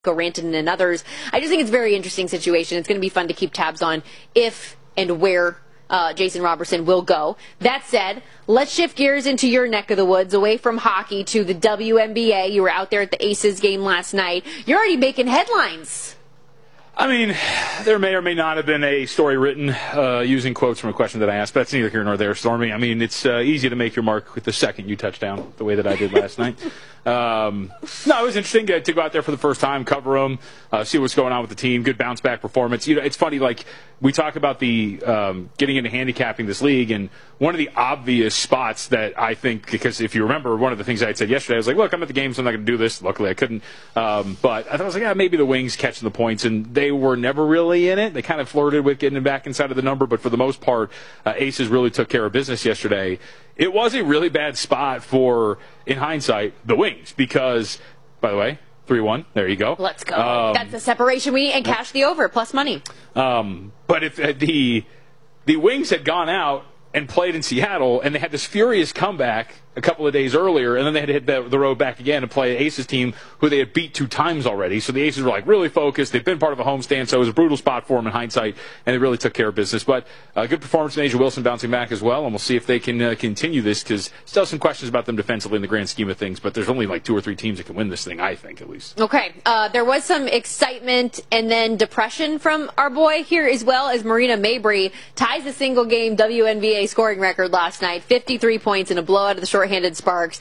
Rantanen and others. I just think it's a very interesting situation. It's going to be fun to keep tabs on if and where Jason Robertson will go. That said, let's shift gears into your neck of the woods, away from hockey to the WNBA. You were out there at the Aces game last night. You're already making headlines. I mean, there may or may not have been a story written using quotes from a question that I asked, but that's neither here nor there, Stormy. I mean, it's easy to make your mark with the second you touch down, the way that I did last night. No, it was interesting to go out there for the first time, cover them, see what's going on with the team. Good bounce back performance. You know, it's funny, like we talk about the getting into handicapping this league, and one of the obvious spots that I think, because if you remember, one of the things I had said yesterday, I was like, look, I'm at the game, so I'm not going to do this. Luckily, I couldn't. But I was like, yeah, maybe the Wings catching the points, and they were never really in it. They kind of flirted with getting back inside of the number, but for the most part, Aces really took care of business yesterday. It was a really bad spot for, in hindsight, the Wings, because, by the way, 3-1, there you go. Let's go. That's the separation we need, and cash the over, plus money. But if the Wings had gone out and played in Seattle, and they had this furious comeback a couple of days earlier, and then they had to hit the road back again and play an Aces team who they had beat 2 times already. So the Aces were like really focused. They've been part of a homestand, so it was a brutal spot for them in hindsight, and they really took care of business. But a good performance from A'ja Wilson bouncing back as well, and we'll see if they can continue this, because still some questions about them defensively in the grand scheme of things, but there's only like 2 or 3 teams that can win this thing, I think, at least. Okay, there was some excitement and then depression from our boy here, as well as Marina Mabrey ties the single-game WNBA scoring record last night, 53 points in a blowout of the shorthanded Sparks.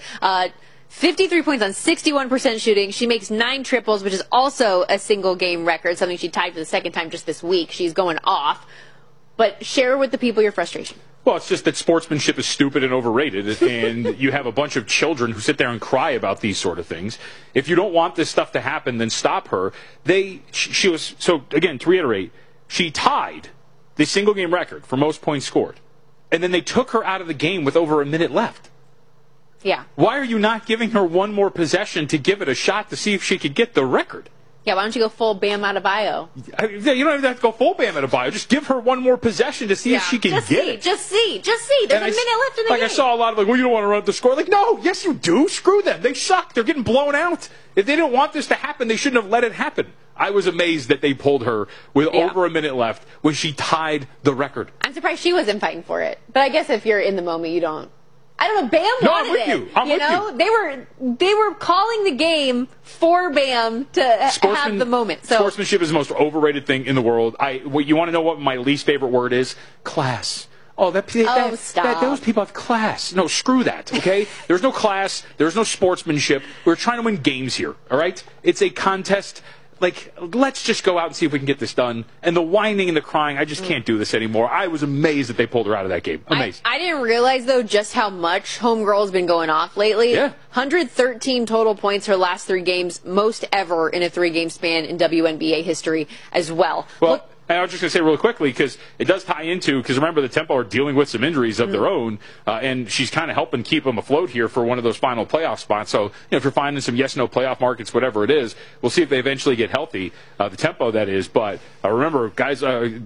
53 points on 61% shooting. She makes 9 triples, which is also a single-game record, something she tied for the second time just this week. She's going off. But share with the people your frustration. Well, it's just that sportsmanship is stupid and overrated, and you have a bunch of children who sit there and cry about these sort of things. If you don't want this stuff to happen, then stop her. She was, so again, to reiterate, she tied the single-game record for most points scored. And then they took her out of the game with over a minute left. Yeah. Why are you not giving her one more possession to give it a shot to see if she could get the record? Yeah, why don't you go full Bam Adebayo? You don't even have to go full Bam Adebayo. Just give her one more possession to see if she can get it. Just see. There's a minute left in the game. I saw a lot of well, you don't want to run up the score. Like, no, yes you do. Screw them. They suck. They're getting blown out. If they didn't want this to happen, they shouldn't have let it happen. I was amazed that they pulled her with over a minute left when she tied the record. I'm surprised she wasn't fighting for it. But I guess if you're in the moment, you don't. I don't know. Bam wanted it. I'm with you. They were calling the game for Bam to have the moment. So sportsmanship is the most overrated thing in the world. You want to know what my least favorite word is? Class. Oh, stop. Those people have class. No, screw that, okay? There's no class. There's no sportsmanship. We're trying to win games here, all right? It's a contest. Like, let's just go out and see if we can get this done. And the whining and the crying, I just can't do this anymore. I was amazed that they pulled her out of that game. Amazed. I didn't realize, though, just how much homegirl's been going off lately. Yeah. 113 total points her last 3 games, most ever in a 3-game span in WNBA history as well. Well, and I was just going to say really quickly, because it does tie into, because remember the Tempo are dealing with some injuries of their own, and she's kind of helping keep them afloat here for one of those final playoff spots. So, if you're finding some yes-no playoff markets, whatever it is, we'll see if they eventually get healthy, the Tempo that is. But remember, guys,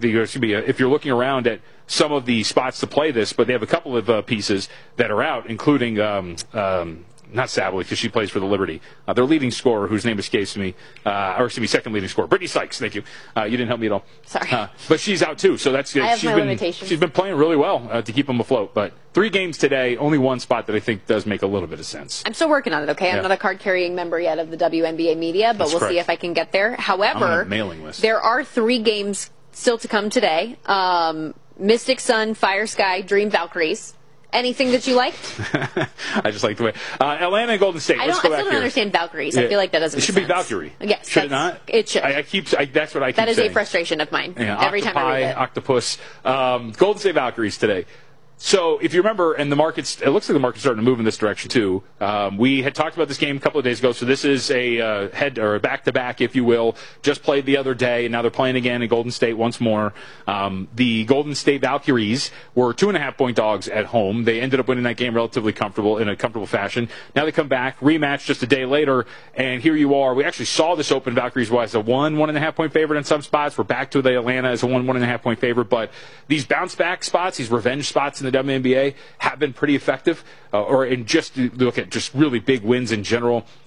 if you're looking around at some of the spots to play this, but they have a couple of pieces that are out, including not Savely, because she plays for the Liberty. Their leading scorer, whose name escapes me, second leading scorer, Brittany Sykes. Thank you. You didn't help me at all. Sorry. But she's out too, so that's good. She's been playing really well to keep them afloat. But 3 games today, only one spot that I think does make a little bit of sense. I'm still working on it. Okay, I'm not a card-carrying member yet of the WNBA media, but we'll see if I can get there. However, I'm on a mailing list. There are 3 games still to come today. Mystic Sun, Fire Sky, Dream Valkyries. Anything that you like? I just like the way. Atlanta and Golden State. I still don't understand Valkyries. I feel like that doesn't make sense. It should be Valkyrie. Yes. Should it not? It should. That's what I keep saying. That is a frustration of mine. Yeah, every time I read it. Octopus. Golden State Valkyries today. So, if you remember, and it looks like the market's starting to move in this direction too. We had talked about this game a couple of days ago, so this is a back-to-back, if you will. Just played the other day, and now they're playing again in Golden State once more. The Golden State Valkyries were 2.5-point dogs at home. They ended up winning that game in a comfortable fashion. Now they come back, rematch just a day later, and here you are. We actually saw this open. Valkyries was a 1.5-point favorite in some spots. We're back to the Atlanta as a 1.5-point favorite, but these bounce-back spots, these revenge spots in the WNBA have been pretty effective, just look at just really big wins in general.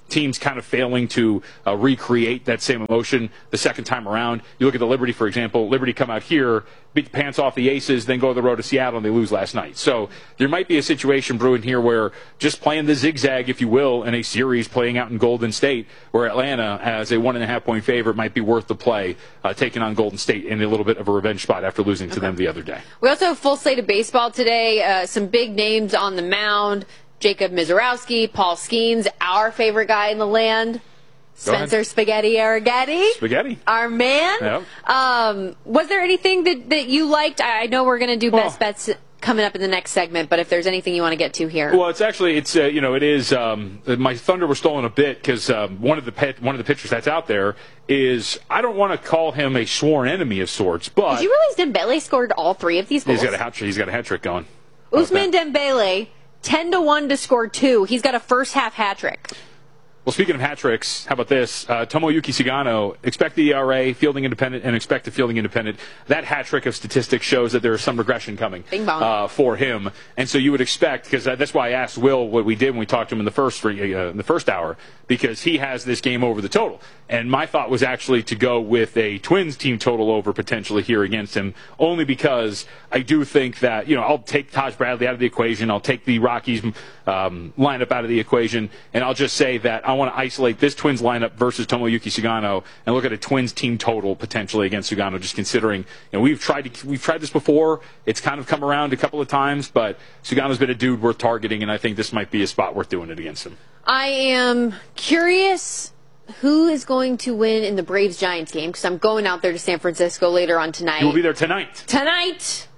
teams kind of failing to recreate that same emotion the second time around. You look at the Liberty, for example. Liberty come out here, beat the pants off the Aces, then go to the road to Seattle, and they lose last night. So there might be a situation brewing here where just playing the zigzag, if you will, in a series playing out in Golden State, where Atlanta, as a 1.5-point favorite, might be worth the play, taking on Golden State in a little bit of a revenge spot after losing to them the other day. We also have a full slate of baseball today. Some big names on the mound. Jacob Mizorowski, Paul Skeens, our favorite guy in the land, Spencer Spaghetti Arrighetti. Spaghetti. Our man. Yep. Was there anything that you liked? I know we're going to do best bets coming up in the next segment, but if there's anything you want to get to here. Well, it's actually, it is, my thunder was stolen a bit because one of the pitchers that's out there is, I don't want to call him a sworn enemy of sorts, but. Did you realize Dembele scored all 3 of these goals? He's got a hat trick going. Usman Dembele, 10-1 to score 2. He's got a first-half hat trick. Well, speaking of hat tricks, how about this? Tomoyuki Sugano, expect the ERA, fielding independent, and expect a fielding independent. That hat trick of statistics shows that there is some regression coming for him. And so you would expect, because that's why I asked Will what we did when we talked to him in the first hour, because he has this game over the total. And my thought was actually to go with a Twins team total over potentially here against him, only because I do think that, I'll take Taj Bradley out of the equation. I'll take the Rockies lineup out of the equation, and I'll just say that I want to isolate this Twins lineup versus Tomoyuki Sugano and look at a Twins team total potentially against Sugano, just considering we've tried this before. It's kind of come around a couple of times, but Sugano's been a dude worth targeting, and I think this might be a spot worth doing it against him. I am curious who is going to win in the Braves-Giants game, because I'm going out there to San Francisco later on tonight. You will be there tonight. Tonight.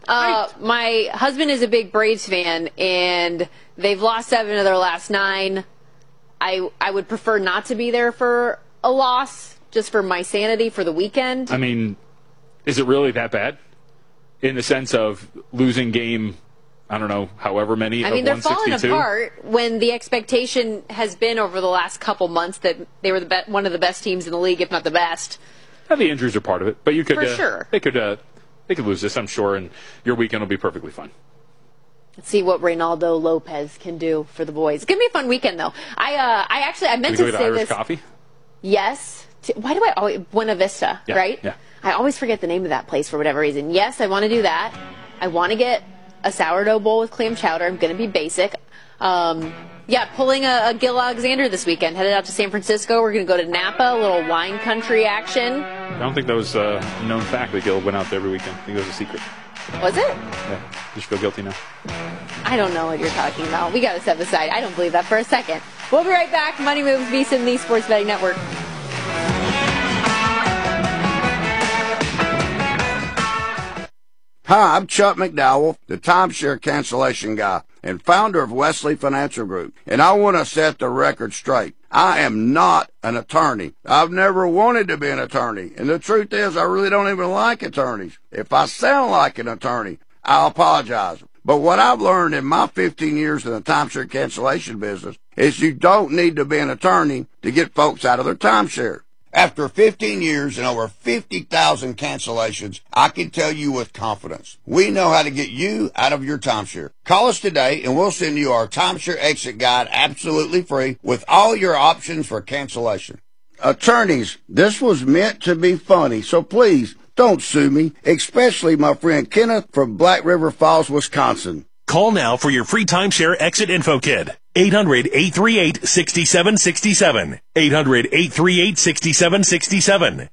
My husband is a big Braves fan, and they've lost 7 of their last 9. I would prefer not to be there for a loss, just for my sanity for the weekend. I mean, is it really that bad? In the sense of losing game, I don't know, however many of 162? They're falling apart when the expectation has been over the last couple months that they were one of the best teams in the league, if not the best. The injuries are part of it, but you could for sure. They could lose this, I'm sure, and your weekend will be perfectly fine. Let's see what Reynaldo Lopez can do for the boys. It's gonna be a fun weekend, though. I meant to say Irish this. Coffee? Yes. Why do I always Buena Vista? Yeah, right? Yeah. I always forget the name of that place for whatever reason. Yes, I want to do that. I want to get a sourdough bowl with clam chowder. I'm gonna be basic. Pulling a Gil Alexander this weekend. Headed out to San Francisco. We're gonna go to Napa, a little wine country action. I don't think that was a known fact that Gil went out there every weekend. I think it was a secret. Was it? Yeah. You should feel guilty now. I don't know what you're talking about. We got to step aside. I don't believe that for a second. We'll be right back. Money Moves, VSiN, the Sports Betting Network. Hi, I'm Chuck McDowell, the timeshare cancellation guy and founder of Wesley Financial Group, and I want to set the record straight. I am not an attorney. I've never wanted to be an attorney, and the truth is I really don't even like attorneys. If I sound like an attorney, I'll apologize. But what I've learned in my 15 years in the timeshare cancellation business is you don't need to be an attorney to get folks out of their timeshare. After 15 years and over 50,000 cancellations, I can tell you with confidence, we know how to get you out of your timeshare. Call us today and we'll send you our timeshare exit guide absolutely free with all your options for cancellation. Attorneys, this was meant to be funny, so please don't sue me, especially my friend Kenneth from Black River Falls, Wisconsin. Call now for your free timeshare exit info kit. 800-838-6767. 800-838-6767.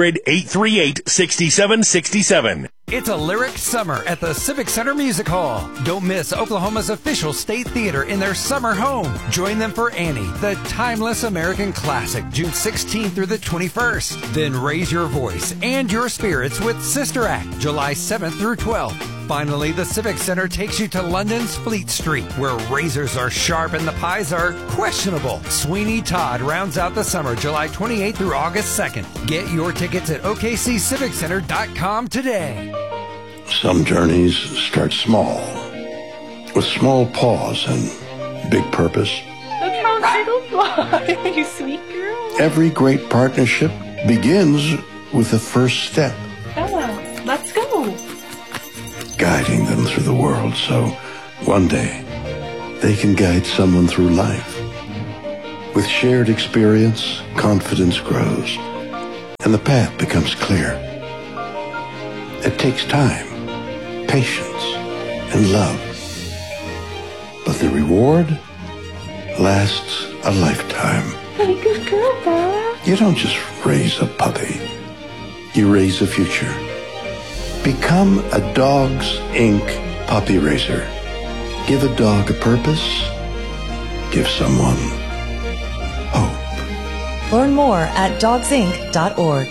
800-838-6767. It's a lyric summer at the Civic Center Music Hall. Don't miss Oklahoma's official state theater in their summer home. Join them for Annie, the timeless American classic, June 16th through the 21st. Then raise your voice and your spirits with Sister Act, July 7th through 12th. Finally, the Civic Center takes you to London's Fleet Street, where razors are sharp and the pies are questionable. Sweeney Todd rounds out the summer, July 28th through August 2nd. Get your tickets at okcciviccenter.com today. Some journeys start small, with small pause and big purpose. Look how little fly, you sweet girl. Every great partnership begins with the first step. Bella, let's go. Guiding them through the world so one day they can guide someone through life. With shared experience, confidence grows, and the path becomes clear. It takes time, patience, and love. But the reward lasts a lifetime. Hey, good girl, Dad. You don't just raise a puppy. You raise a future. Become a Dogs Inc. puppy raiser. Give a dog a purpose. Give someone hope. Learn more at dogsinc.org.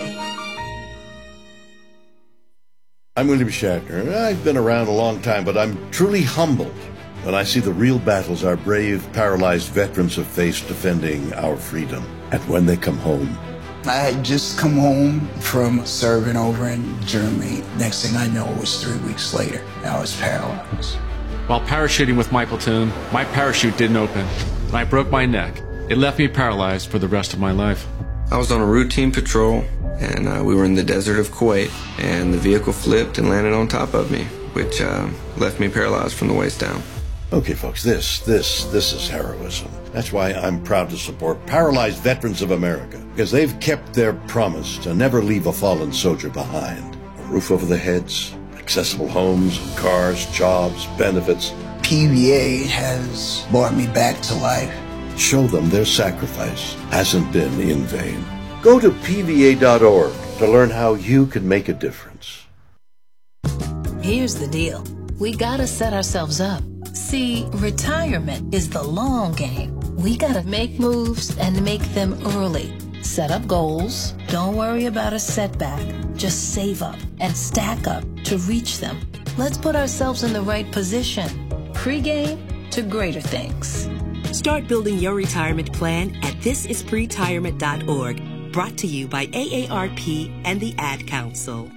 I'm William Shatner. I've been around a long time, but I'm truly humbled when I see the real battles our brave, paralyzed veterans have faced defending our freedom. And when they come home, I had just come home from serving over in Germany. Next thing I know, it was 3 weeks later. I was paralyzed. While parachuting with my platoon, my parachute didn't open, and I broke my neck. It left me paralyzed for the rest of my life. I was on a routine patrol, and we were in the desert of Kuwait, and the vehicle flipped and landed on top of me, which left me paralyzed from the waist down. Okay, folks, this is heroism. That's why I'm proud to support Paralyzed Veterans of America, because they've kept their promise to never leave a fallen soldier behind. A roof over their heads, accessible homes, cars, jobs, benefits. PVA has brought me back to life. Show them their sacrifice hasn't been in vain. Go to PVA.org to learn how you can make a difference. Here's the deal. We gotta set ourselves up. See, retirement is the long game. We gotta make moves and make them early. Set up goals. Don't worry about a setback. Just save up and stack up to reach them. Let's put ourselves in the right position. Pre-game to greater things. Start building your retirement plan at thisispretirement.org. Brought to you by AARP and the Ad Council.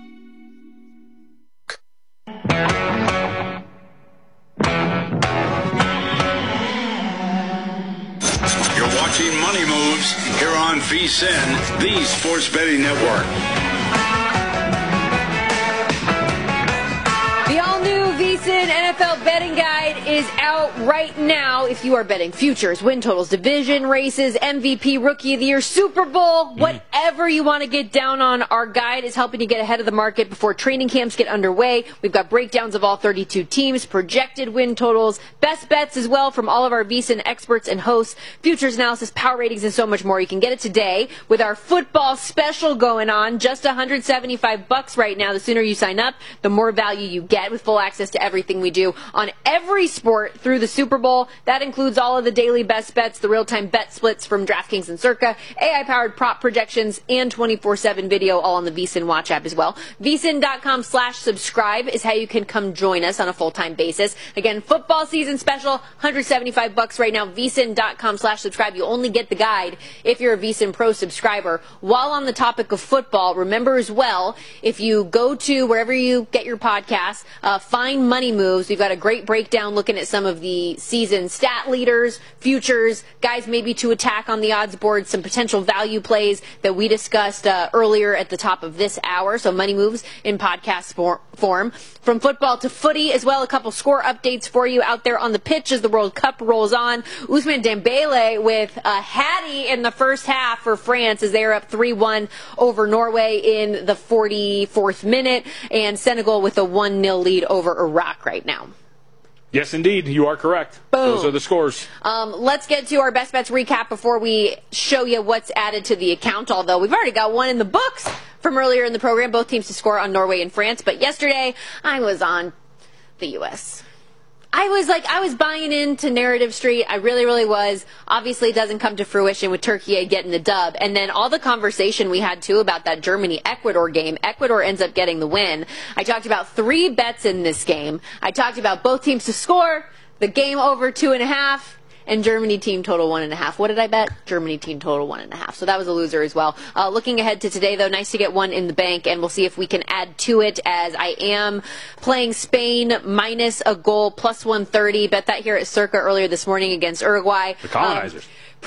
You're watching Money Moves here on VSiN, the Sports Betting Network. The all-new VSiN NFL Betting Guide is out right now. If you are betting futures, win totals, division races, MVP, Rookie of the Year, Super Bowl, whatever you want to get down on, our guide is helping you get ahead of the market before training camps get underway. We've got breakdowns of all 32 teams, projected win totals, best bets as well from all of our VSiN experts and hosts, futures analysis, power ratings, and so much more. You can get it today with our football special going on. Just $175 right now. The sooner you sign up, the more value you get with full access to everything we do on every sport through the Super Bowl. That includes all of the daily best bets, the real-time bet splits from DraftKings and Circa, AI-powered prop projections, and 24/7 video all on the VSiN Watch app as well. VSiN.com/subscribe is how you can come join us on a full-time basis. Again, football season special, $175 right now. VSiN.com/subscribe. You only get the guide if you're a VSiN Pro subscriber. While on the topic of football, remember as well, if you go to wherever you get your podcasts, find Money Moves. We've got a great breakdown looking at some of the season stat leaders, futures, guys maybe to attack on the odds board, some potential value plays that we discussed earlier at the top of this hour. So Money Moves in podcast form. From football to footy as well, a couple score updates for you out there on the pitch as the World Cup rolls on. Ousmane Dembele with a hattie in the first half for France as they are up 3-1 over Norway in the 44th minute, and Senegal with a 1-0 lead over Iraq right now. Yes, indeed. You are correct. Boom. Those are the scores. Let's get to our best bets recap before we show you what's added to the account, although we've already got one in the books from earlier in the program, both teams to score on Norway and France. But yesterday, I was on the U.S. I was buying into Narrative Street. I really, really was. Obviously, it doesn't come to fruition with Turkey getting the dub. And then all the conversation we had, too, about that Germany-Ecuador game. Ecuador ends up getting the win. I talked about 3 bets in this game. I talked about both teams to score, the game over 2.5, and Germany team total 1.5. What did I bet? Germany team total 1.5. So that was a loser as well. Looking ahead to today, though, nice to get one in the bank, and we'll see if we can add to it, as I am playing Spain minus a goal, plus 130. Bet that here at Circa earlier this morning against Uruguay. The colonizers.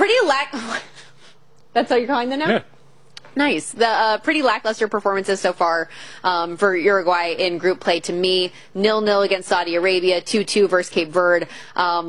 That's how you're calling them now? Yeah. Nice. The pretty lackluster performances so far for Uruguay in group play to me. 0-0 against Saudi Arabia, 2-2 versus Cape Verde.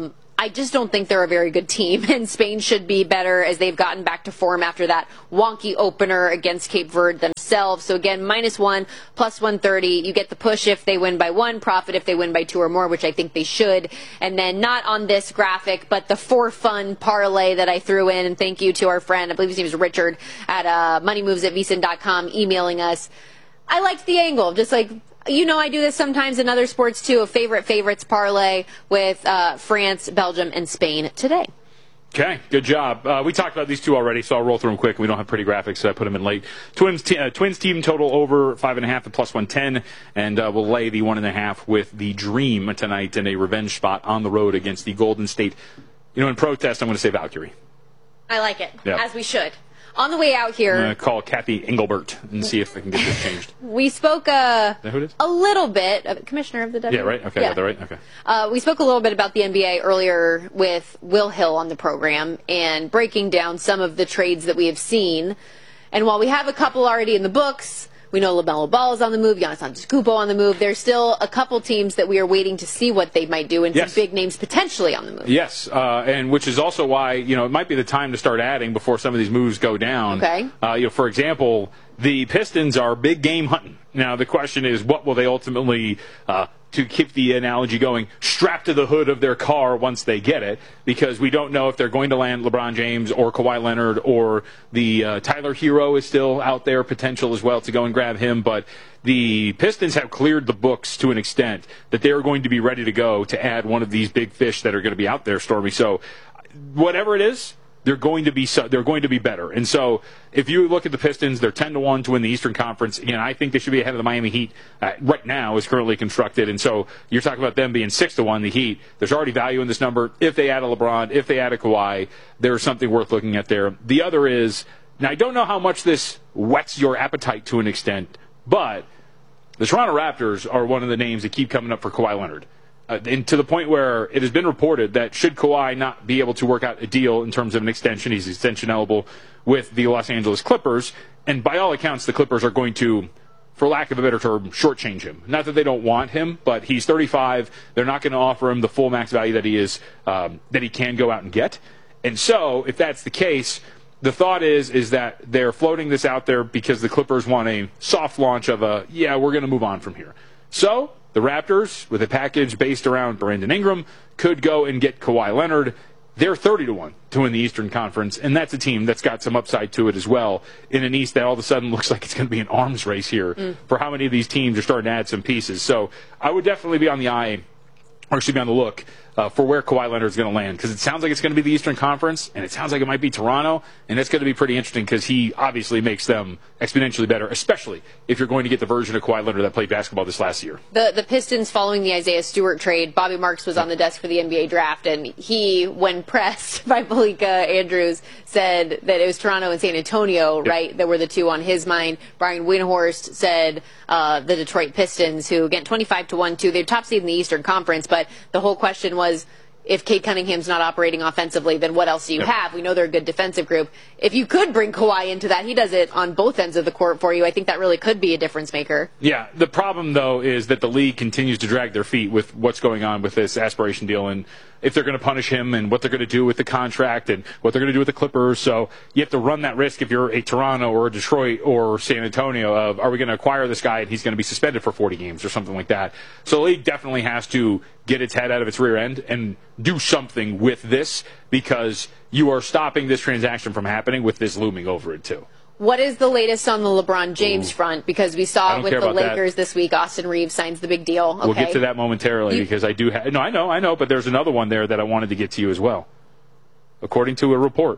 I just don't think they're a very good team, and Spain should be better as they've gotten back to form after that wonky opener against Cape Verde themselves. So again, -1, +130. You get the push if they win by 1, profit if they win by 2 or more, which I think they should. And then not on this graphic, but the for fun parlay that I threw in. And thank you to our friend, I believe his name is Richard, at moneymoves@vsin.com, emailing us. I liked the angle, just like, I do this sometimes in other sports too, a favorites parlay with France, Belgium, and Spain today. Okay, good job. We talked about these two already, so I'll roll through them quick. We don't have pretty graphics, so I put them in late. Twins team total over 5.5 at +110, and we'll lay the 1.5 with the Dream tonight in a revenge spot on the road against the Golden State. In protest, I'm going to say Valkyrie. I like it, Yep. as we should. On the way out here, I'm going to call Kathy Engelbert and see if I can get this changed. we spoke Is that who it is? a little bit, Commissioner of the W. Yeah, right? Okay, Yeah. got that right? Okay. We spoke a little bit about the NBA earlier with Will Hill on the program and breaking down some of the trades that we have seen. And while we have a couple already in the books, we know LaMelo Ball is on the move, Giannis Antetokounmpo on the move. There's still a couple teams that we are waiting to see what they might do, and Yes. some big names potentially on the move. Yes, and which is also why, it might be the time to start adding before some of these moves go down. Okay. For example, the Pistons are big game hunting. Now, the question is, what will they ultimately, to keep the analogy going, strap to the hood of their car once they get it? Because we don't know if they're going to land LeBron James or Kawhi Leonard, or the Tyler Hero is still out there, potential as well to go and grab him. But the Pistons have cleared the books to an extent that they are going to be ready to go to add one of these big fish that are going to be out there, Stormy. So whatever it is, they're going to be better. And so if you look at the Pistons, they're 10-1 to win the Eastern Conference. Again, I think they should be ahead of the Miami Heat right now as currently constructed. And so you're talking about them being 6-1, the Heat. There's already value in this number. If they add a LeBron, if they add a Kawhi, there's something worth looking at there. The other is, now I don't know how much this whets your appetite to an extent, but the Toronto Raptors are one of the names that keep coming up for Kawhi Leonard. And to the point where it has been reported that should Kawhi not be able to work out a deal in terms of an extension, he's extension eligible with the Los Angeles Clippers, and by all accounts, the Clippers are going to, for lack of a better term, shortchange him. Not that they don't want him, but he's 35. They're not going to offer him the full max value that he is, that he can go out and get. And so, if that's the case, the thought is that they're floating this out there because the Clippers want a soft launch of we're going to move on from here. So, the Raptors, with a package based around Brandon Ingram, could go and get Kawhi Leonard. They're 30-1 to win the Eastern Conference, and that's a team that's got some upside to it as well in an East that all of a sudden looks like it's going to be an arms race here for how many of these teams are starting to add some pieces. So I would definitely be on the on the look for where Kawhi Leonard is going to land, because it sounds like it's going to be the Eastern Conference, and it sounds like it might be Toronto, and it's going to be pretty interesting because he obviously makes them exponentially better, especially if you're going to get the version of Kawhi Leonard that played basketball this last year. The Pistons, following the Isaiah Stewart trade, Bobby Marks was on the desk for the NBA draft, and he, when pressed by Malika Andrews, said that it was Toronto and San Antonio, right, that were the two on his mind. Brian Windhorst said the Detroit Pistons, who, again, 25-1 too. They're top seed in the Eastern Conference, but the whole question was, if Cade Cunningham's not operating offensively, then what else do you have? We know they're a good defensive group. If you could bring Kawhi into that, he does it on both ends of the court for you. I think that really could be a difference maker. Yeah, the problem, though, is that the league continues to drag their feet with what's going on with this aspiration deal, and if they're going to punish him and what they're going to do with the contract and what they're going to do with the Clippers. So you have to run that risk if you're a Toronto or a Detroit or San Antonio of, are we going to acquire this guy and he's going to be suspended for 40 games or something like that. So the league definitely has to get its head out of its rear end and do something with this, because you are stopping this transaction from happening with this looming over it too. What is the latest on the LeBron James front? Because we saw it with the Lakers this week. Austin Reeves signs the big deal. Okay. We'll get to that momentarily because I do have... No, I know, but there's another one there that I wanted to get to you as well. According to a report,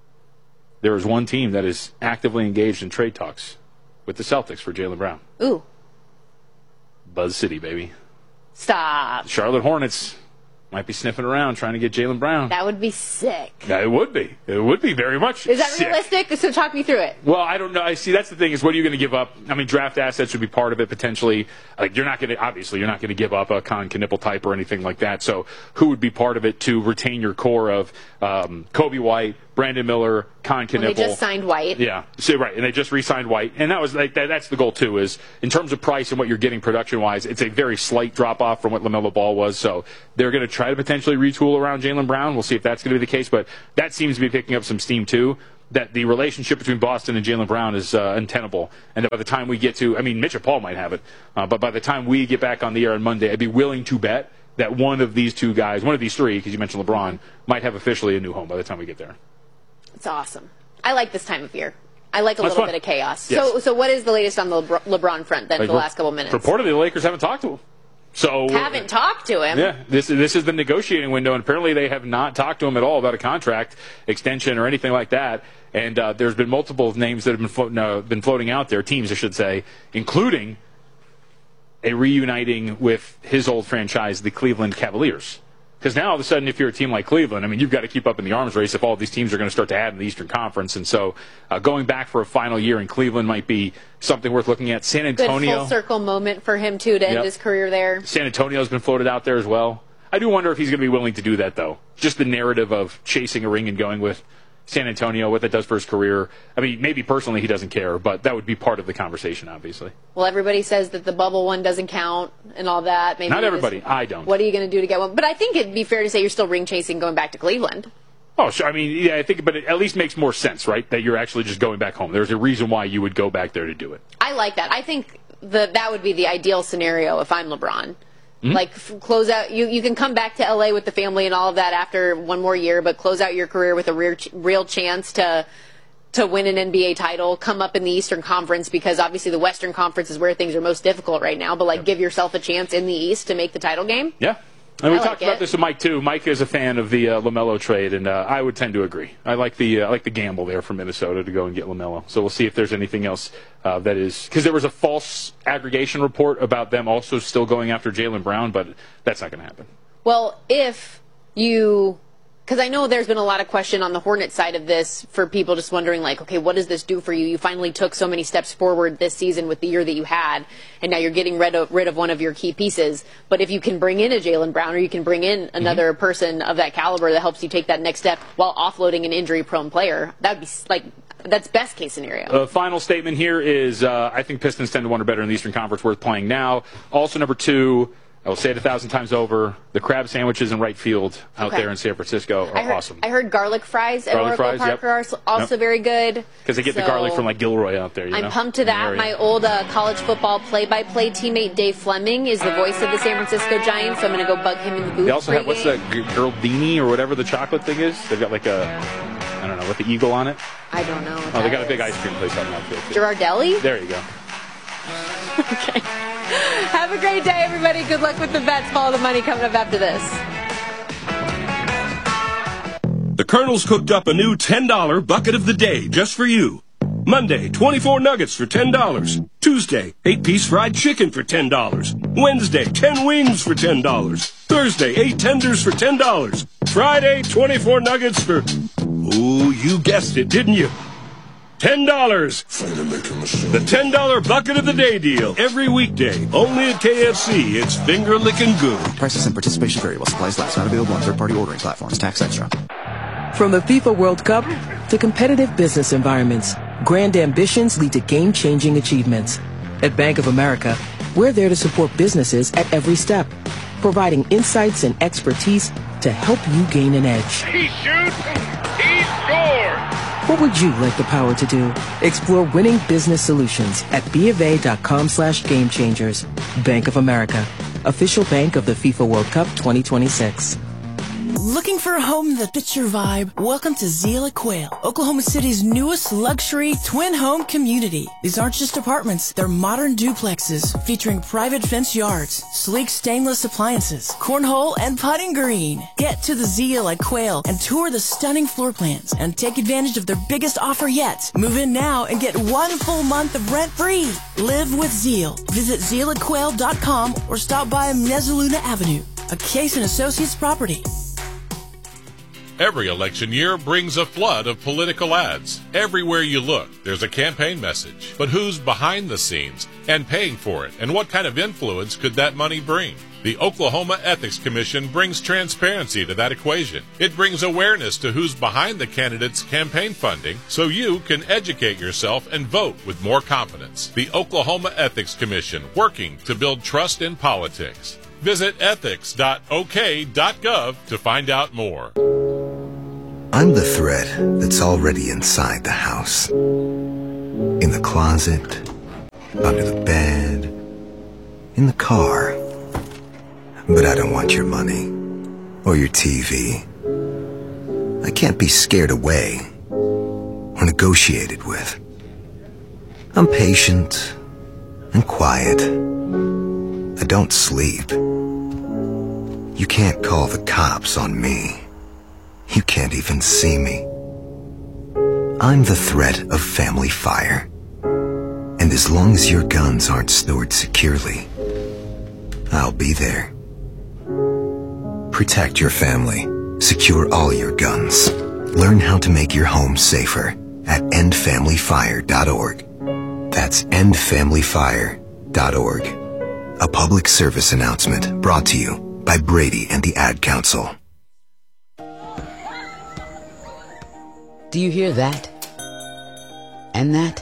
there is one team that is actively engaged in trade talks with the Celtics for Jaylen Brown. Ooh. Buzz City, baby. Stop. Charlotte Hornets might be sniffing around trying to get Jaylen Brown. That would be sick. Yeah, it would be. It would be very much Is that sick. realistic? So talk me through it. Well, I don't know. I see. That's the thing is, what are you going to give up? I mean, draft assets would be part of it potentially. Like, you're not going to give up a Con Knippel type or anything like that. So who would be part of it to retain your core of Kobe White, Brandon Miller, Con Kniffel. They just signed White. Yeah, so right, and they just re-signed White, and that was that's the goal too. Is in terms of price and what you're getting production-wise, it's a very slight drop-off from what LaMelo Ball was. So they're going to try to potentially retool around Jaylen Brown. We'll see if that's going to be the case, but that seems to be picking up some steam too. That the relationship between Boston and Jaylen Brown is untenable, and that by the time we get to, I mean, Mitchell Paul might have it, but by the time we get back on the air on Monday, I'd be willing to bet that one of these two guys, one of these three, because you mentioned LeBron, might have officially a new home by the time we get there. It's awesome. I like this time of year. I like a little bit of chaos. Yes. So what is the latest on the LeBron front then for the last couple minutes? Reportedly, the Lakers haven't talked to him. So haven't talked to him. Yeah, this is the negotiating window, and apparently they have not talked to him at all about a contract extension or anything like that. And there's been multiple names that have been floating out there, teams I should say, including a reuniting with his old franchise, the Cleveland Cavaliers. Because now all of a sudden, if you're a team like Cleveland, I mean, you've got to keep up in the arms race if all of these teams are going to start to add in the Eastern Conference. And so going back for a final year in Cleveland might be something worth looking at. San Antonio. Good full circle moment for him, too, to end his career there. San Antonio's been floated out there as well. I do wonder if he's going to be willing to do that, though. Just the narrative of chasing a ring and going with San Antonio, what that does for his career. I mean, maybe personally he doesn't care, but that would be part of the conversation, obviously. Well, everybody says that the bubble one doesn't count and all that. Maybe not everybody. I don't. What are you going to do to get one? But I think it'd be fair to say you're still ring chasing going back to Cleveland. Oh, sure. I mean, yeah, I think, but it at least makes more sense, right? That you're actually just going back home. There's a reason why you would go back there to do it. I like that. I think that would be the ideal scenario if I'm LeBron. Mm-hmm. Like, close out. You can come back to LA with the family and all of that after one more year, but close out your career with a real chance to win an NBA title, come up in the Eastern Conference, because obviously the Western Conference is where things are most difficult right now, but give yourself a chance in the East to make the title game. Yeah. And we talked about this with Mike, too. Mike is a fan of the LaMelo trade, and I would tend to agree. I like the gamble there from Minnesota to go and get LaMelo. So we'll see if there's anything else that is... Because there was a false aggregation report about them also still going after Jaylen Brown, but that's not going to happen. Well, if you... Because I know there's been a lot of question on the Hornets side of this for people just wondering, okay, what does this do for you? You finally took so many steps forward this season with the year that you had, and now you're getting rid of one of your key pieces. But if you can bring in a Jaylen Brown, or you can bring in another person of that caliber that helps you take that next step while offloading an injury-prone player, that would be that's best case scenario. The final statement here is I think Pistons tend to wonder better in the Eastern Conference, worth playing now. Also, number 2, I will say it 1,000 times over, the crab sandwiches in right field out there in San Francisco are awesome. I heard garlic fries at Oracle Park are also very good. Because they get the garlic from Gilroy out there. I'm pumped to that. My old college football play-by-play teammate Dave Fleming is the voice of the San Francisco Giants, so I'm going to go bug him in the booth. They also have, what's that, Girldini or whatever the chocolate thing is? They've got I don't know, with the eagle on it. I don't know. They got a big ice cream place on that field, too. Girardelli? There you go. Okay. Have a great day, everybody. Good luck with the bets. Follow the money coming up after this. The Colonel's cooked up a new $10 bucket of the day just for you. Monday, 24 nuggets for $10. Tuesday, 8-piece fried chicken for $10. Wednesday, 10 wings for $10. Thursday, 8 tenders for $10. Friday, 24 nuggets for... Ooh, you guessed it, didn't you? $10. The $10 bucket of the day deal. Every weekday. Only at KFC. It's finger-licking good. Prices and participation vary while supplies last. Not available on third-party ordering platforms. Tax extra. From the FIFA World Cup to competitive business environments, grand ambitions lead to game-changing achievements. At Bank of America, we're there to support businesses at every step, providing insights and expertise to help you gain an edge. He shoots. He scores. What would you like the power to do? Explore winning business solutions at BofA.com/gamechangers. Bank of America, official bank of the FIFA World Cup 2026. Looking for a home that fits your vibe? Welcome to Zeal at Quail, Oklahoma City's newest luxury twin home community. These aren't just apartments, they're modern duplexes featuring private fenced yards, sleek stainless appliances, cornhole and putting green. Get to the Zeal at Quail and tour the stunning floor plans and take advantage of their biggest offer yet. Move in now and get 1 full month of rent free. Live with Zeal. Visit zealatquail.com or stop by Mezzaluna Avenue, a Case & Associates property. Every election year brings a flood of political ads. Everywhere you look, there's a campaign message. But who's behind the scenes and paying for it? And what kind of influence could that money bring? The Oklahoma Ethics Commission brings transparency to that equation. It brings awareness to who's behind the candidate's campaign funding so you can educate yourself and vote with more confidence. The Oklahoma Ethics Commission, working to build trust in politics. Visit ethics.ok.gov to find out more. I'm the thread that's already inside the house. In the closet, under the bed, in the car. But I don't want your money or your TV. I can't be scared away or negotiated with. I'm patient and quiet. I don't sleep. You can't call the cops on me. You can't even see me. I'm the threat of family fire. And as long as your guns aren't stored securely, I'll be there. Protect your family. Secure all your guns. Learn how to make your home safer at endfamilyfire.org. That's endfamilyfire.org. A public service announcement brought to you by Brady and the Ad Council. Do you hear that? And that?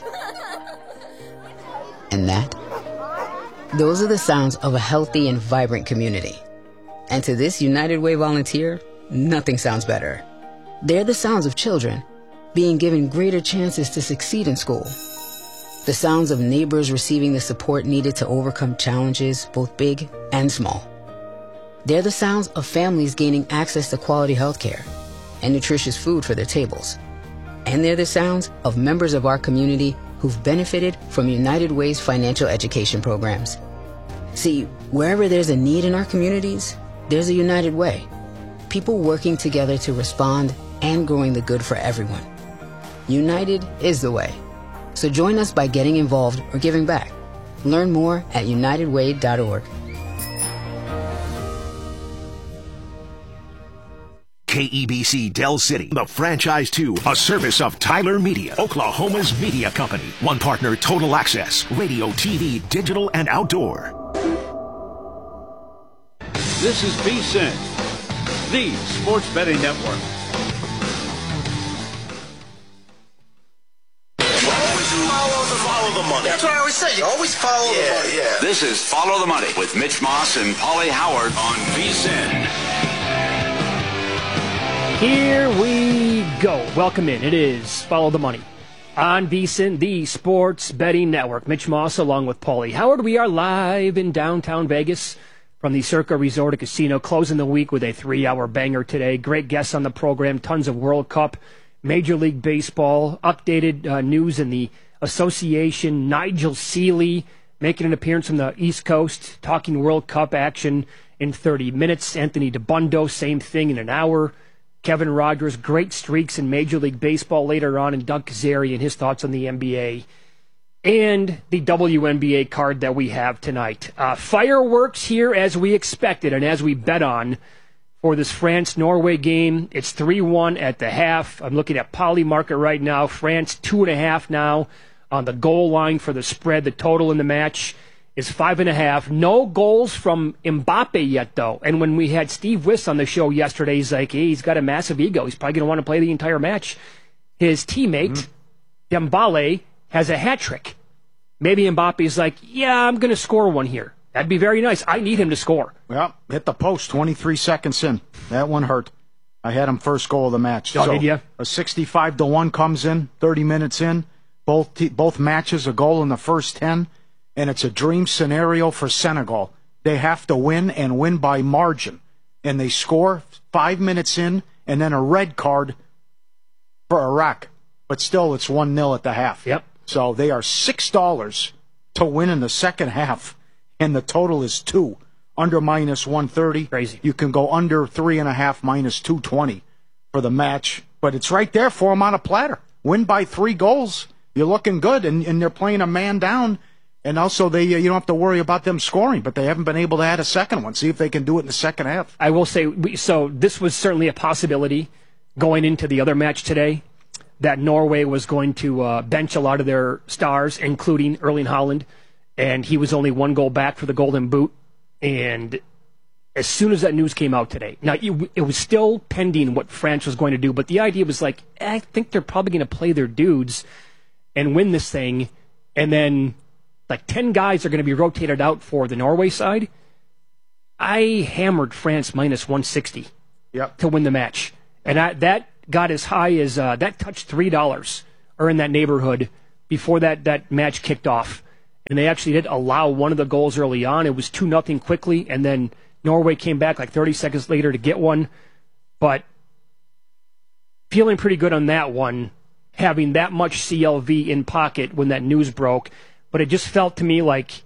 And that? Those are the sounds of a healthy and vibrant community. And to this United Way volunteer, nothing sounds better. They're the sounds of children being given greater chances to succeed in school. The sounds of neighbors receiving the support needed to overcome challenges, both big and small. They're the sounds of families gaining access to quality health care and nutritious food for their tables. And they're the sounds of members of our community who've benefited from United Way's financial education programs. See, wherever there's a need in our communities, there's a United Way. People working together to respond and growing the good for everyone. United is the way. So join us by getting involved or giving back. Learn more at unitedway.org. KEBC Del City, the franchise 2, a service of Tyler Media, Oklahoma's media company. One partner, Total Access, radio, TV, digital, and outdoor. This is VSiN, the Sports Betting Network. Follow the money. That's what I always say. You always follow the money. Yeah. This is Follow the Money with Mitch Moss and Paulie Howard on VSiN. Here we go. Welcome in. It is Follow the Money on VSiN, the Sports Betting Network. Mitch Moss along with Paulie Howard. We are live in downtown Vegas from the Circa Resort and Casino, closing the week with a 3-hour banger today. Great guests on the program, tons of World Cup, Major League Baseball, updated news in the association. Nigel Seeley making an appearance from the East Coast, talking World Cup action in 30 minutes. Anthony DeBundo, same thing in an hour. Kevin Rogers, great streaks in Major League Baseball later on, and Doug Kazarian, his thoughts on the NBA. And the WNBA card that we have tonight. Fireworks here as we expected and as we bet on for this France-Norway game. It's 3-1 at the half. I'm looking at Polymarket right now. France 2.5 now on the goal line for the spread. The total in the match is 5.5. No goals from Mbappe yet, though. And when we had Steve Wiss on the show yesterday, he's like, hey, he's got a massive ego. He's probably going to want to play the entire match. His teammate, Dembele, has a hat trick. Maybe Mbappe's like, yeah, I'm going to score one here. That'd be very nice. I need him to score. Well, hit the post 23 seconds in. That one hurt. I had him first goal of the match. Oh, did you? A 65-1 comes in, 30 minutes in. Both matches, a goal in the first 10. And it's a dream scenario for Senegal. They have to win and win by margin. And they score 5 minutes in, and then a red card for Iraq. But still, it's 1-0 at the half. Yep. So they are $6 to win in the second half, and the total is 2. Under -130. Crazy. You can go under 3.5 -220 for the match. But it's right there for them on a platter. Win by 3 goals. You're looking good, and they're playing a man down. And also, you don't have to worry about them scoring, but they haven't been able to add a second one. See if they can do it in the second half. I will say, so this was certainly a possibility going into the other match today that Norway was going to bench a lot of their stars, including Erling Haaland, and he was only 1 goal back for the Golden Boot. And as soon as that news came out today, now it was still pending what France was going to do, but the idea was like, I think they're probably going to play their dudes and win this thing, and then like 10 guys are going to be rotated out for the Norway side. I hammered France minus 160 to win the match. And that got as high as, that touched $3 or in that neighborhood before that match kicked off. And they actually did allow one of the goals early on. It was 2-0 quickly, and then Norway came back like 30 seconds later to get one. But feeling pretty good on that one, having that much CLV in pocket when that news broke. But it just felt to me like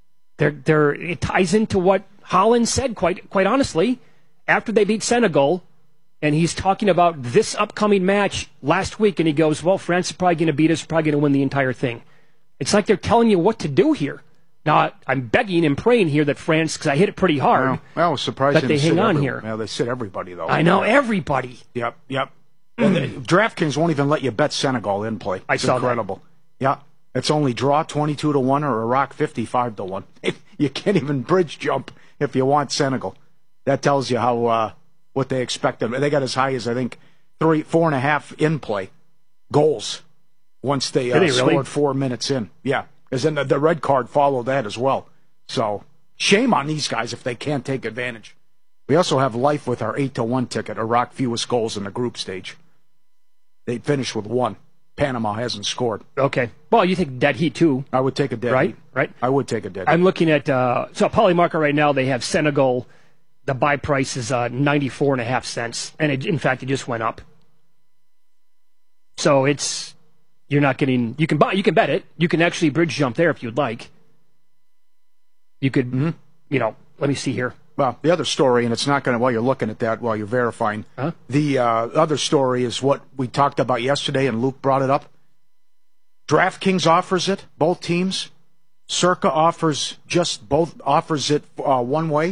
it ties into what Haaland said, quite honestly, after they beat Senegal. And he's talking about this upcoming match last week, and he goes, well, France is probably going to beat us, probably going to win the entire thing. It's like they're telling you what to do here. Now, I'm begging and praying here that France, because I hit it pretty hard, well, surprising that they hang on here. Well, they sit everybody, though. I know, everybody. Yep. DraftKings won't even let you bet Senegal in play. I saw incredible. That. Yeah. It's only draw 22-1 or Iraq 55-1. You can't even bridge jump if you want Senegal. That tells you how what they expect them. They got as high as, I think, 4.5 in play goals once they scored 4 minutes in. Yeah, because then the red card followed that as well. So shame on these guys if they can't take advantage. We also have life with our 8-1 ticket. Iraq fewest goals in the group stage. They finished with 1. Panama hasn't scored. Okay. Well, you take dead heat, too. I would take a dead heat. Right? I would take a dead heat. I'm looking at, so Polymarket right now, they have Senegal. The buy price is 94.5 cents. And in fact, it just went up. So you're not getting, you can bet it. You can actually bridge jump there if you'd like. You could, let me see here. Well, the other story, and it's not going to, while you're looking at that, while you're verifying, the other story is what we talked about yesterday, and Luke brought it up. DraftKings offers it, both teams. Circa offers it one way.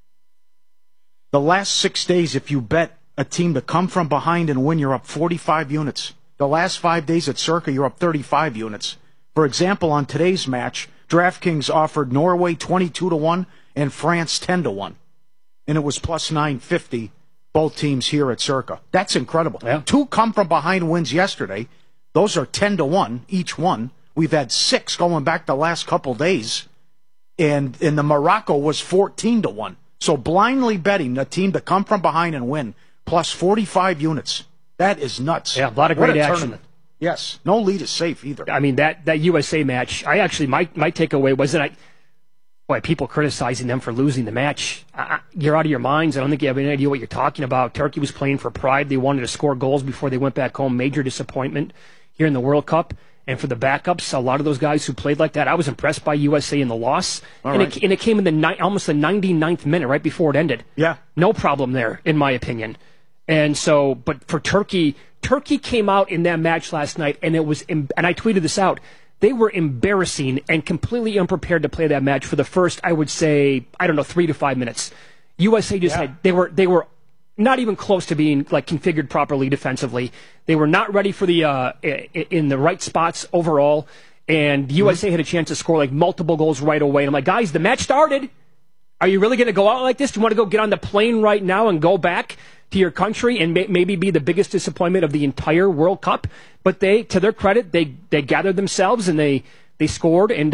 The last 6 days, if you bet a team to come from behind and win, you're up 45 units. The last 5 days at Circa, you're up 35 units. For example, on today's match, DraftKings offered Norway 22-1 and France 10-1. And it was plus 950, both teams here at Circa. That's incredible. Yeah. 2 come from behind wins yesterday. Those are 10-1 each one. We've had 6 going back the last couple days. And in the Morocco was 14-1. So blindly betting a team to come from behind and win, plus 45 units. That is nuts. Yeah, a lot of great action. Tournament. Yes, no lead is safe either. I mean, that USA match, I actually, my takeaway was that people criticizing them for losing the match. You're out of your minds. I don't think you have any idea what you're talking about. Turkey was playing for pride. They wanted to score goals before they went back home. Major disappointment here in the World Cup. And for the backups, a lot of those guys who played like that, I was impressed by USA in the loss. And it came in almost the 99th minute, right before it ended. Yeah. No problem there, in my opinion. And so, but for Turkey came out in that match last night, and and I tweeted this out, they were embarrassing and completely unprepared to play that match for the first, I would say, 3 to 5 minutes. USA just they were not even close to being configured properly defensively. They were not ready for the in the right spots overall, and USA had a chance to score multiple goals right away. And I'm like, guys, the match started. Are you really going to go out like this? Do you want to go get on the plane right now and go back to your country and maybe be the biggest disappointment of the entire World Cup? But they, to their credit, they gathered themselves and they scored and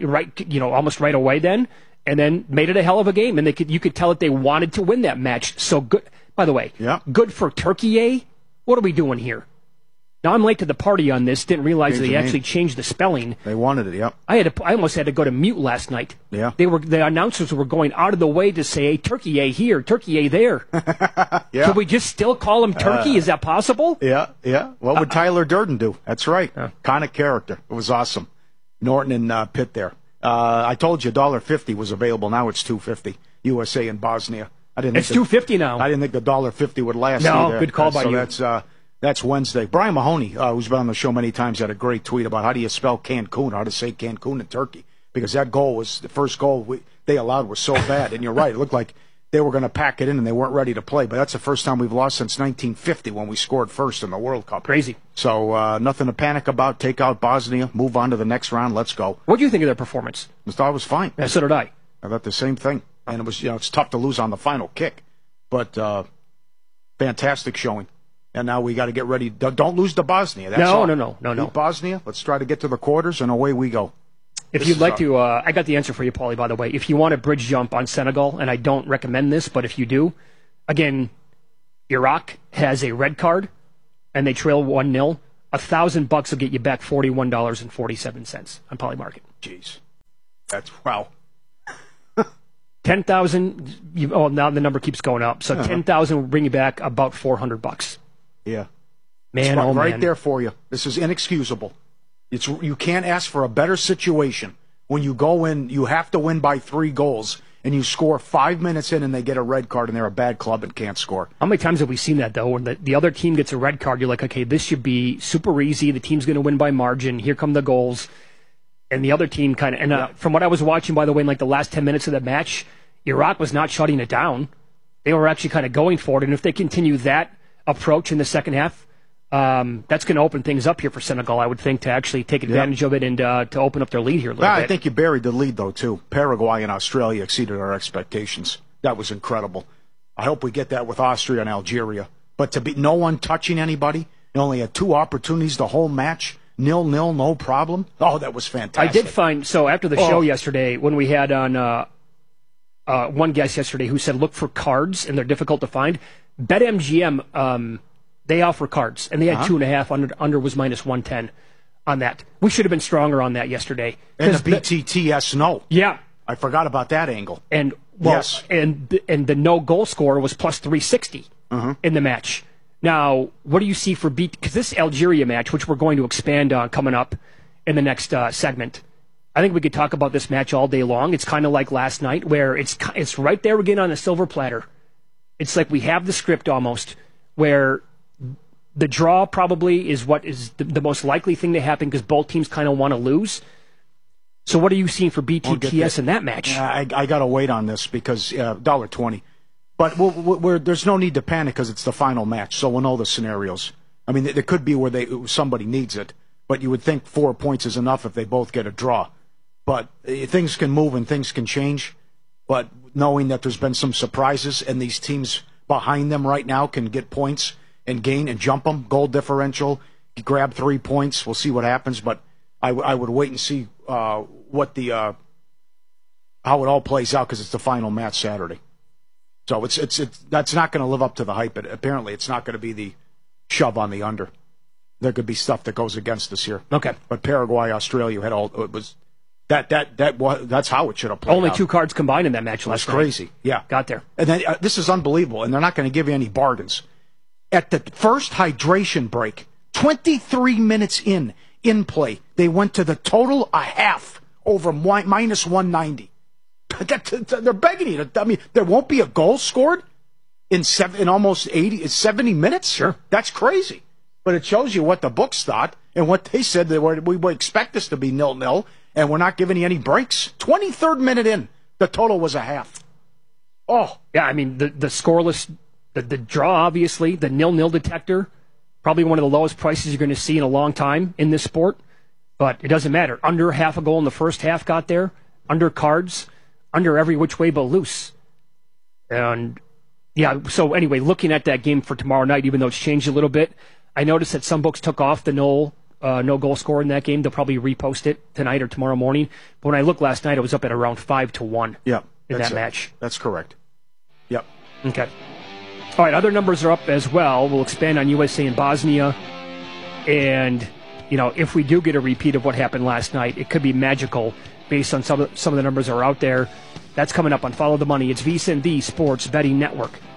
almost right away then, and then made it a hell of a game. And you could tell that they wanted to win that match. So good. By the way, good for Turkey, eh? What are we doing here? Now, I'm late to the party on this. Didn't realize they actually changed the spelling. They wanted it, yep. I almost had to go to mute last night. Yeah. The announcers were going out of the way to say, hey, Turkey, eh, here, Turkey, eh, there. Yeah. Should we just still call him Turkey? Is that possible? Yeah. What would Tyler Durden do? That's right. Kind of character. It was awesome. Norton and Pitt there. I told you $1.50 was available. Now it's $2.50. USA and Bosnia. It's $2.50 now. I didn't think the $1.50 would last. No, either. Good call by you. That's Wednesday. Brian Mahoney, who's been on the show many times, had a great tweet about how do you spell Cancun, how to say Cancun in Turkey, because that goal was the first goal they allowed was so bad. And you're right, it looked like they were going to pack it in and they weren't ready to play. But that's the first time we've lost since 1950 when we scored first in the World Cup. Crazy. So nothing to panic about. Take out Bosnia, move on to the next round. Let's go. What do you think of their performance? I thought it was fine. Yeah, so did I. I thought the same thing. And it was, it's tough to lose on the final kick. But fantastic showing. And now we got to get ready. Don't lose to Bosnia. That's all. No. Beat Bosnia. Let's try to get to the quarters, and away we go. If you'd like to, I got the answer for you, Paulie, by the way. If you want a bridge jump on Senegal, and I don't recommend this, but if you do, again, Iraq has a red card, and they trail 1-0. $1,000 will get you back $41.47 on Polymarket. Jeez. That's, wow. 10,000, now the number keeps going up. So 10,000 will bring you back about $400. Yeah. Man, it's right man. there for you. This is inexcusable. You can't ask for a better situation. When you go in, you have to win by 3 goals, and you score 5 minutes in and they get a red card and they're a bad club and can't score. How many times have we seen that, though, when the other team gets a red card, you're like, okay, this should be super easy. The team's going to win by margin. Here come the goals. And the other team kind of, and from what I was watching, by the way, in like the last 10 minutes of the match, Iraq was not shutting it down. They were actually kind of going for it. And if they continue that approach in the second half, that's going to open things up here for Senegal, I would think, to actually take advantage of it and to open up their lead here a little bit. I think you buried the lead, though, too. Paraguay and Australia exceeded our expectations. That was incredible. I hope we get that with Austria and Algeria. But to be no one touching anybody, they only had 2 opportunities the whole match, 0-0, no problem. Oh, that was fantastic. I did find, so after the show yesterday, when we had on one guest yesterday who said look for cards, and they're difficult to find, BetMGM, they offer cards, and they had 2.5. Under was minus 110 on that. We should have been stronger on that yesterday. And the BTTS no. Yeah. I forgot about that angle. And yes. and the no goal score was plus 360 in the match. Now, what do you see for because this Algeria match, which we're going to expand on coming up in the next segment, I think we could talk about this match all day long. It's kind of like last night, where it's right there again on a silver platter. It's like we have the script almost, where the draw probably is what is the most likely thing to happen because both teams kind of want to lose. So what are you seeing for BTTS in that match? I got to wait on this because $1.20. But there's no need to panic because it's the final match, so we'll know the scenarios. I mean, there could be where somebody needs it, but you would think 4 points is enough if they both get a draw. But things can move and things can change. But knowing that there's been some surprises and these teams behind them right now can get points and gain and jump them, goal differential, grab 3 points. We'll see what happens, but I would wait and see how it all plays out because it's the final match Saturday. So that's not going to live up to the hype. Apparently, it's not going to be the shove on the under. There could be stuff that goes against us here. Okay, but Paraguay, Australia had all. It was that's how it should have played. Only out. 2 cards combined in that match last night. That's crazy. Yeah, got there. And then this is unbelievable, and they're not going to give you any bargains. At the first hydration break, 23 minutes in play, they went to the total a half over minus 190. They're begging you. I mean, there won't be a goal scored in almost 70 minutes? Sure. That's crazy. But it shows you what the books thought and what they said. We would expect this to be 0-0, and we're not giving you any breaks. 23rd minute in, the total was a half. Oh. Yeah, I mean, the scoreless, the draw, obviously, the 0-0 detector, probably one of the lowest prices you're going to see in a long time in this sport. But it doesn't matter. Under half a goal in the first half got there. Under cards. Under every which way but loose. And, yeah, so anyway, looking at that game for tomorrow night, even though it's changed a little bit, I noticed that some books took off the no goal score in that game. They'll probably repost it tonight or tomorrow morning. But when I looked last night, it was up at around 5-1 in that match. That's correct. Yep. Okay. All right, other numbers are up as well. We'll expand on USA and Bosnia. And, if we do get a repeat of what happened last night, it could be magical based on some of the numbers that are out there. That's coming up on Follow the Money. It's VSiN, the Sports Betting Network.